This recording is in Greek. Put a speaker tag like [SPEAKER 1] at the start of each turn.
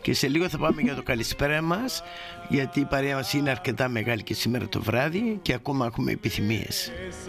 [SPEAKER 1] και σε λίγο θα πάμε για το καλησπέρα μας, γιατί η παρέα μας είναι αρκετά μεγάλη και σήμερα το βράδυ και ακόμα έχουμε επιθυμίες.